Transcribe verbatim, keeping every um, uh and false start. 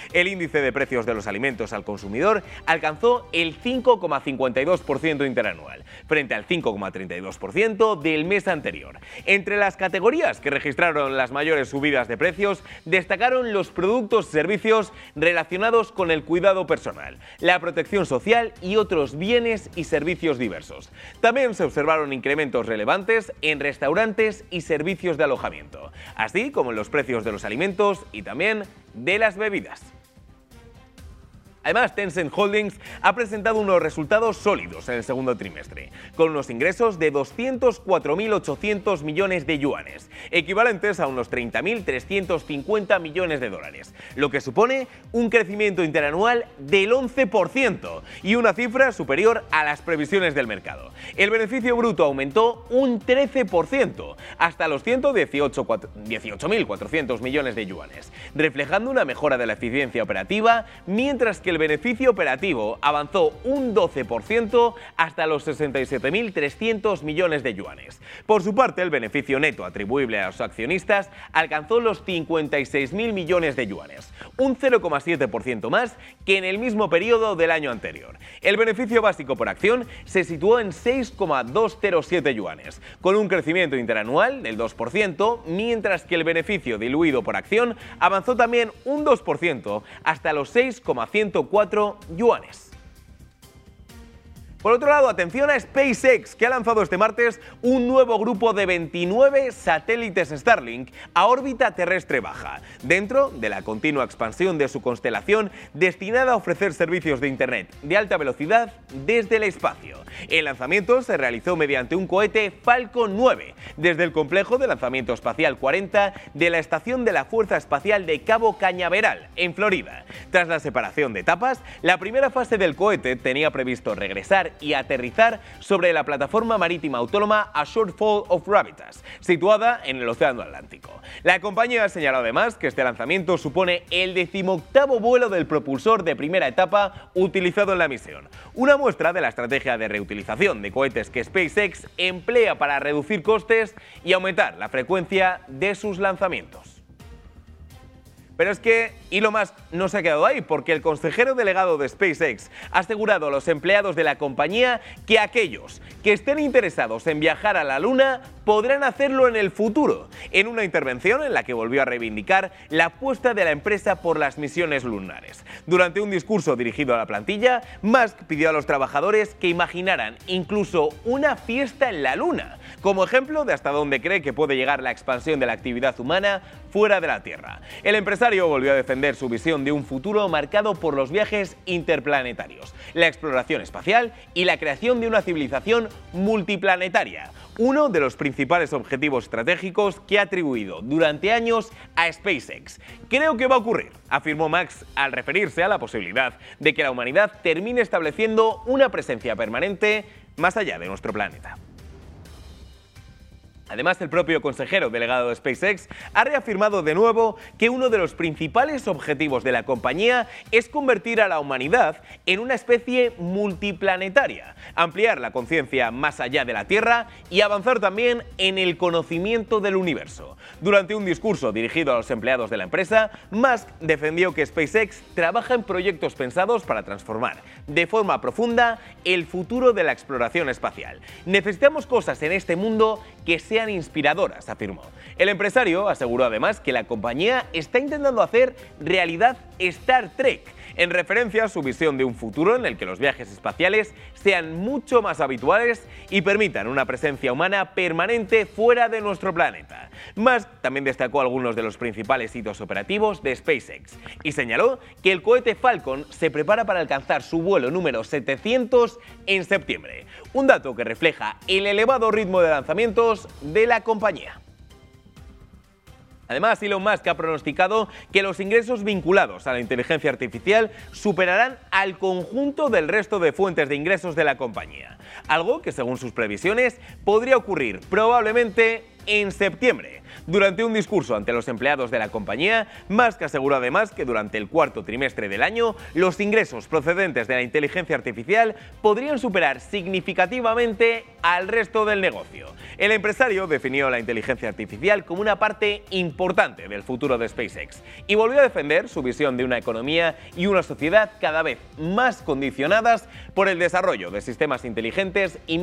El índice de precios de los alimentos al consumidor alcanzó el cinco coma cincuenta y dos por ciento interanual, frente al cinco coma treinta y dos por ciento del mes anterior. Entre las categorías que registraron las mayores subidas de precios, destacaron los productos y servicios relacionados con el cuidado personal, la protección social y otros bienes y servicios diversos. También se observaron incrementos relevantes en restaurantes y servicios de alojamiento, así como en los precios de los alimentos y también de las bebidas. Además, Tencent Holdings ha presentado unos resultados sólidos en el segundo trimestre, con unos ingresos de doscientos cuatro mil ochocientos millones de yuanes, equivalentes a unos treinta mil trescientos cincuenta millones de dólares, lo que supone un crecimiento interanual del once por ciento y una cifra superior a las previsiones del mercado. El beneficio bruto aumentó un trece por ciento, hasta los ciento dieciocho mil cuatrocientos millones de yuanes, reflejando una mejora de la eficiencia operativa, mientras que el El beneficio operativo avanzó un doce por ciento hasta los sesenta y siete mil trescientos millones de yuanes. Por su parte, el beneficio neto atribuible a los accionistas alcanzó los cincuenta y seis mil millones de yuanes, un cero coma siete por ciento más que en el mismo periodo del año anterior. El beneficio básico por acción se situó en seis coma doscientos siete yuanes, con un crecimiento interanual del dos por ciento, mientras que el beneficio diluido por acción avanzó también un dos por ciento hasta los seis coma ciento cuatro yuanes. Por otro lado, atención a SpaceX, que ha lanzado este martes un nuevo grupo de veintinueve satélites Starlink a órbita terrestre baja, dentro de la continua expansión de su constelación destinada a ofrecer servicios de Internet de alta velocidad desde el espacio. El lanzamiento se realizó mediante un cohete Falcon nueve desde el complejo de lanzamiento espacial cuarenta de la estación de la Fuerza Espacial de Cabo Cañaveral, en Florida. Tras la separación de etapas, la primera fase del cohete tenía previsto regresar y aterrizar sobre la plataforma marítima autónoma a Shortfall of Gravitas, situada en el Océano Atlántico. La compañía ha señalado además que este lanzamiento supone el decimoctavo vuelo del propulsor de primera etapa utilizado en la misión, una muestra de la estrategia de reutilización de cohetes que SpaceX emplea para reducir costes y aumentar la frecuencia de sus lanzamientos. Pero es que Elon Musk no se ha quedado ahí, porque el consejero delegado de SpaceX ha asegurado a los empleados de la compañía que aquellos que estén interesados en viajar a la Luna podrán hacerlo en el futuro, en una intervención en la que volvió a reivindicar la apuesta de la empresa por las misiones lunares. Durante un discurso dirigido a la plantilla, Musk pidió a los trabajadores que imaginaran incluso una fiesta en la Luna, como ejemplo de hasta dónde cree que puede llegar la expansión de la actividad humana fuera de la Tierra. El empresario volvió a defender su visión de un futuro marcado por los viajes interplanetarios, la exploración espacial y la creación de una civilización multiplanetaria, uno de los principales objetivos estratégicos que ha atribuido durante años a SpaceX. Creo que va a ocurrir, afirmó Max al referirse a la posibilidad de que la humanidad termine estableciendo una presencia permanente más allá de nuestro planeta. Además, el propio consejero delegado de SpaceX ha reafirmado de nuevo que uno de los principales objetivos de la compañía es convertir a la humanidad en una especie multiplanetaria, ampliar la conciencia más allá de la Tierra y avanzar también en el conocimiento del universo. Durante un discurso dirigido a los empleados de la empresa, Musk defendió que SpaceX trabaja en proyectos pensados para transformar de forma profunda el futuro de la exploración espacial. Necesitamos cosas en este mundo que sean inspiradoras, afirmó. El empresario aseguró además que la compañía está intentando hacer realidad Star Trek, en referencia a su visión de un futuro en el que los viajes espaciales sean mucho más habituales y permitan una presencia humana permanente fuera de nuestro planeta. Musk también destacó algunos de los principales hitos operativos de SpaceX y señaló que el cohete Falcon se prepara para alcanzar su vuelo número setecientos en septiembre, un dato que refleja el elevado ritmo de lanzamientos de la compañía. Además, Elon Musk ha pronosticado que los ingresos vinculados a la inteligencia artificial superarán al conjunto del resto de fuentes de ingresos de la compañía, algo que según sus previsiones podría ocurrir probablemente en septiembre. Durante un discurso ante los empleados de la compañía, Musk aseguró además que durante el cuarto trimestre del año, los ingresos procedentes de la inteligencia artificial podrían superar significativamente al resto del negocio. El empresario definió la inteligencia artificial como una parte importante del futuro de SpaceX y volvió a defender su visión de una economía y una sociedad cada vez más condicionadas por el desarrollo de sistemas inteligentes y